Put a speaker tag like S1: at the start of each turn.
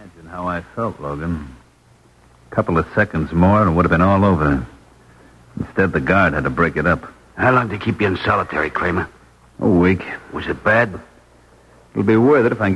S1: Imagine how I felt, Logan. A couple of seconds more and it would have been all over. Instead, the guard had to break it up.
S2: How long did they keep you in solitary, Kramer?
S1: A week.
S2: Was it bad?
S1: It'll be worth it if I can